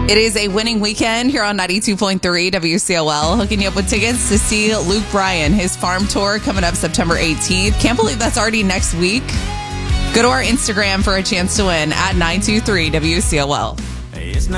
It is a winning weekend here on 92.3 WCOL, hooking you up with tickets to see Luke Bryan, his farm tour coming up September 18th. Can't believe that's already next week. Go to our Instagram for a chance to win at 923 WCOL.